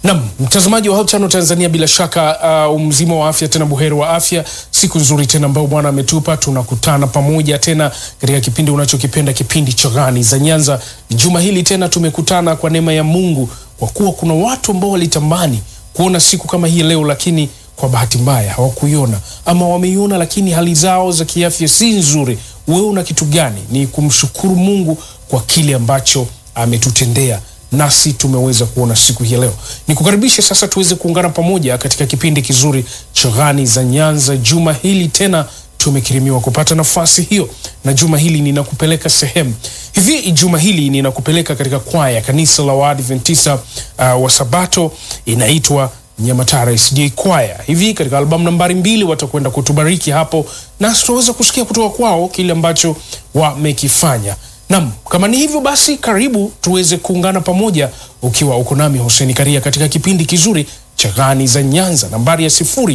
Naam, mtazamaji wa Hope Channel Tanzania, bila shaka mzima wa afya tena buheri wa afya. Siku nzuri tena ambayo Bwana ametupa, tunakutana pamoja tena katika kipindi unachokipenda, kipindi cha Gani za Nyanza. Juma hili tena tumekutana kwa neema ya Mungu, kwa kuwa kuna watu ambao walitamani kuona siku kama hii leo, lakini kwa bahati mbaya hawakuiona, ama wameiona lakini hali zao za kiafya si nzuri. Wewe una kitu gani? Ni kumshukuru Mungu kwa kile ambacho ametutendea, nasi tumeweza kuona siku hii leo. Nikukaribisha sasa tuweze kuungana pamoja katika kipindi kizuri cha Gani za Nyanza. Juma hili tena tumekirimiwa kupata nafasi hiyo, na juma hili ninakupeleka sehemu hivi. Juma hili ninakupeleka katika kwaya kanisa la Waadventista wa Sabato, inaitwa Nyamatare SDA Kwaya. Hivi katika albamu nambari 2 watakwenda kutubariki hapo, na tutaweza kusikia kutoka kwao kile ambacho wamekifanya. Naam, kama ni hivyo basi karibu tuweze kuungana pamoja, ukiwa uko nami Hussein Karia katika kipindi kizuri cha Gani za Nyanza. Nambari ya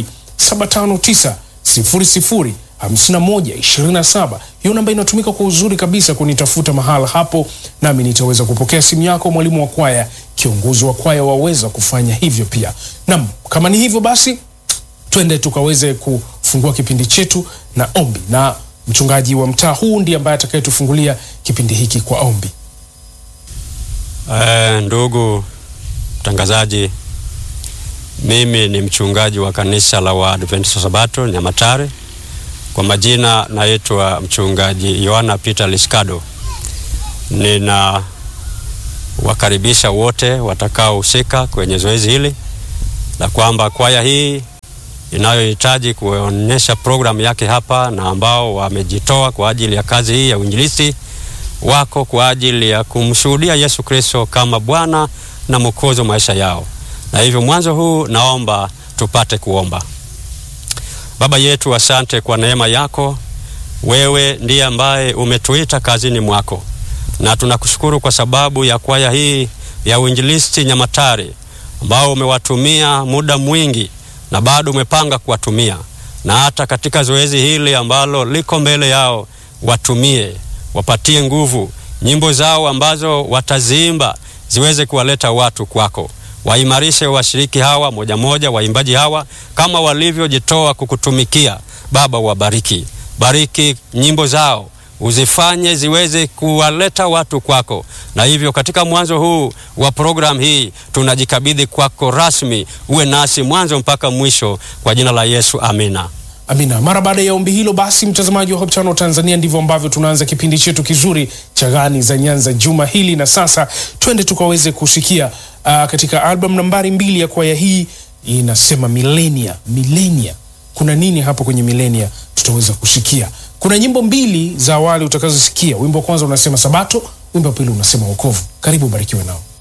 0759005127. Hiyo namba inatumika kwa uzuri kabisa kunitafuta mahala hapo, nami nitaweza kupokea simu yako. Mwalimu wa kwaya, kiongozi wa kwaya waweza kufanya hivyo pia. Naam, kama ni hivyo basi twende tukaweze kufungua kipindi chetu na ombi, na mchungaji wa mtaa huu ndiye ambaye atakayetufungulia kipindi hiki kwa ombi. Ndugu mtangazaji, mimi ni mchungaji wa kanisa la Waadventista Sabato Nyamatare. Kwa majina naitwa mchungaji Yohana Peter Liskado. Nina wakaribisha wote watakaohusika kwenye zoezi hili, na kwamba kwaya hii inayohitaji kuonyesha programu yake hapa, na ambao wamejitoa kwa ajili ya kazi hii ya uinjilisti, wako kwa ajili ya kumshuhudia Yesu Kristo kama Bwana na Mwokozi wa maisha yao. Na hivyo mwanzo huu naomba tupate kuomba. Baba yetu, asante kwa neema yako. Wewe ndiye ambaye umetuita kazini mwako, na tunakushukuru kwa sababu ya kwaya hii ya uinjilisti Nyamatare, ambao umewatumia muda mwingi na bado umepanga kuwatumia, na hata katika zoezi hili ambalo liko mbele yao watumie, wapatie nguvu. Nyimbo zao ambazo wataziimba ziweze kuwaleta watu kwako. Waimarishe washiriki hawa moja moja, waimbaji hawa kama walivyojitoa kukutumikia. Baba, wabariki, bariki nyimbo zao, uzifanye ziweze kuwaleta watu kwako. Na hivyo katika mwanzo huu wa program hii tunajikabidhi kwako rasmi. Uwe nasi mwanzo mpaka mwisho, kwa jina la Yesu, amina. Amina. Mara baada ya ombi hilo basi, mtazamaji wa Hope Channel Tanzania, ndivyo ambavyo tunaanza kipindi chetu kizuri cha Gani za Nyanza juma hili. Na sasa twende tukaweze kusikia katika album nambari 2 ya kwaya hii, inasema Milenia. Kuna nini hapo kwenye Milenia? Tutaweza kusikia. Kuna nyimbo 2 za awali utakazosikia. Wimbo wa kwanza unasema Sabato, wimbo wa pili unasema Wokovu. Karibu, barikiwe nao.